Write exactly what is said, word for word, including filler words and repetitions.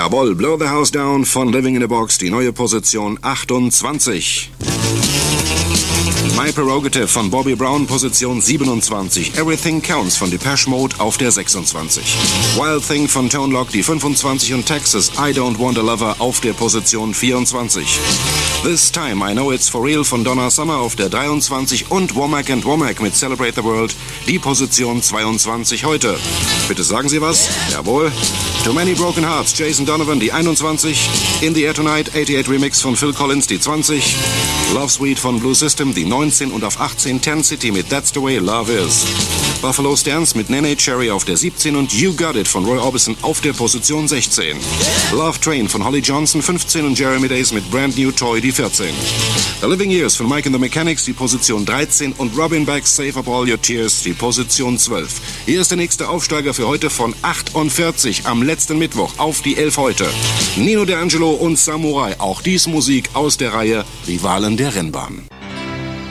Jawohl, Blow the House Down von Living in a Box, die neue Position achtundzwanzig. My Prerogative von Bobby Brown, Position siebenundzwanzig. Everything Counts von Depeche Mode auf der sechsundzwanzig. Wild Thing von Tone Loc, die fünfundzwanzig, und Texas, I Don't Want a Lover auf der Position vierundzwanzig. This Time I Know It's For Real von Donna Summer auf der dreiundzwanzig und Womack and Womack mit Celebrate the World, die Position zweiundzwanzig heute. Bitte sagen Sie was? Jawohl. Too Many Broken Hearts, Jason Donovan, die einundzwanzig. In the Air Tonight, achtundachtzig Remix von Phil Collins, die zwanzig. Love Suite von Blue System, die neunzehn, und auf achtzehn Ten City mit That's the Way Love Is. Buffalo Stance mit Nene Cherry auf der siebzehn und You Got It von Roy Orbison auf der Position sechzehn. Love Train von Holly Johnson fünfzehn und Jeremy Days mit Brand New Toy die vierzehn. The Living Years von Mike and the Mechanics die Position dreizehn und Robin Beck's Save Up All Your Tears die Position zwölf. Hier ist der nächste Aufsteiger für heute von achtundvierzig am letzten Mittwoch auf die elf heute. Nino D'Angelo und Samurai, auch dies Musik aus der Reihe Rivalen der Rennbahn.